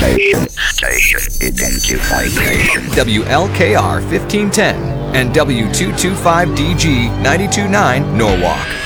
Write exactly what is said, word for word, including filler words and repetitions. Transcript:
Station. Station identification. W L K R fifteen ten and W two twenty-five D G ninety-two point nine Norwalk.